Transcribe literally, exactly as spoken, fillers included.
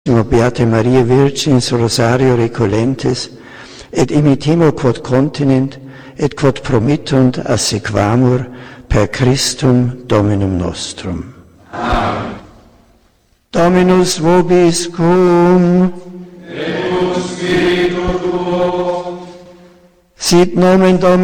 Beate Maria Virgins rosario recolentes, et imitimo quod continent, et quod promittunt assequamur per Christum Dominum nostrum. Amen. Dominus vobiscum, et cum spiritu tuo, sit nomen Domini